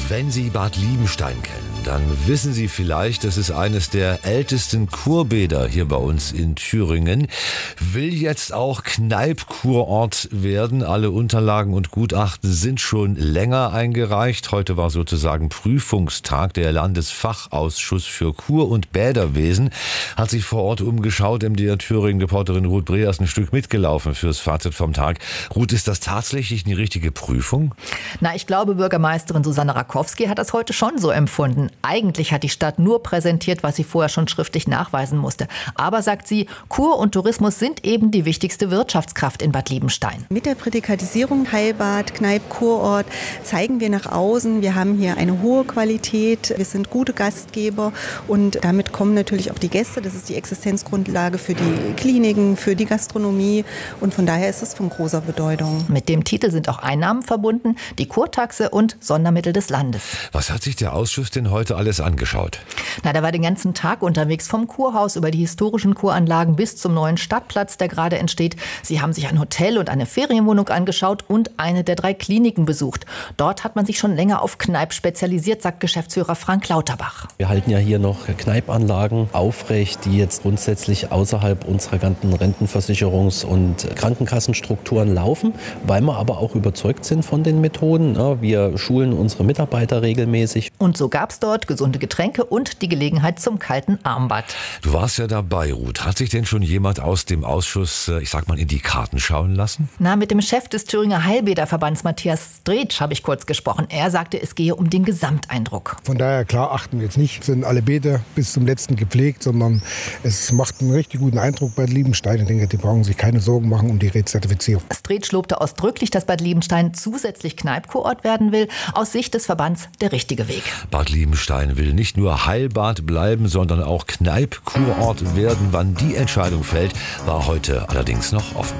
Wenn Sie Bad Liebenstein kennen, dann wissen Sie vielleicht, das ist eines der ältesten Kurbäder hier bei uns in Thüringen. Will jetzt auch Kneipp-Kurort werden. Alle Unterlagen und Gutachten sind schon länger eingereicht. Heute war sozusagen Prüfungstag. Der Landesfachausschuss für Kur- und Bäderwesen hat sich vor Ort umgeschaut. MDR Thüringen-Reporterin Ruth Breher ist ein Stück mitgelaufen fürs Fazit vom Tag. Ruth, ist das tatsächlich eine richtige Prüfung? Na, ich glaube, Bürgermeisterin Susanne Rakowski hat das heute schon so empfunden. Eigentlich hat die Stadt nur präsentiert, was sie vorher schon schriftlich nachweisen musste. Aber, sagt sie, Kur und Tourismus sind eben die wichtigste Wirtschaftskraft in Bad Liebenstein. Mit der Prädikatisierung Heilbad, Kneipp, Kurort zeigen wir nach außen, wir haben hier eine hohe Qualität, wir sind gute Gastgeber und damit kommen natürlich auch die Gäste. Das ist die Existenzgrundlage für die Kliniken, für die Gastronomie und von daher ist es von großer Bedeutung. Mit dem Titel sind auch Einnahmen verbunden, die Kurtaxe und Sondermittel des Landes. Was hat sich der Ausschuss denn heute alles angeschaut? Na, der war den ganzen Tag unterwegs, vom Kurhaus über die historischen Kuranlagen bis zum neuen Stadtplatz, der gerade entsteht. Sie haben sich ein Hotel und eine Ferienwohnung angeschaut und eine der 3 Kliniken besucht. Dort hat man sich schon länger auf Kneipp spezialisiert, sagt Geschäftsführer Frank Lauterbach. Wir halten ja hier noch Kneippanlagen aufrecht, die jetzt grundsätzlich außerhalb unserer ganzen Rentenversicherungs- und Krankenkassenstrukturen laufen, weil wir aber auch überzeugt sind von den Methoden. Wir schulen unsere Mitarbeiter regelmäßig. Und so gab es dort gesunde Getränke und die Gelegenheit zum kalten Armbad. Du warst ja dabei, Ruth. Hat sich denn schon jemand aus dem Ausschuss, in die Karten schauen lassen? Na, mit dem Chef des Thüringer Heilbäderverbands Matthias Stretsch habe ich kurz gesprochen. Er sagte, es gehe um den Gesamteindruck. Von daher, klar, achten wir jetzt nicht, sind alle Bäder bis zum letzten gepflegt, sondern es macht einen richtig guten Eindruck bei Liebenstein. Ich denke, die brauchen sich keine Sorgen machen um die Rezertifizierung. Stretsch lobte ausdrücklich, dass Bad Liebenstein zusätzlich Kneipp-Kurort werden will. Aus Sicht des Verbands der richtige Weg. Bad Liebenstein will nicht nur Heilbad bleiben, sondern auch Kneipp-Kurort werden. Wann die Entscheidung fällt, war heute allerdings noch offen.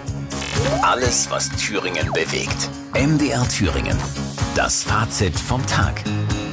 Alles, was Thüringen bewegt. MDR Thüringen. Das Fazit vom Tag.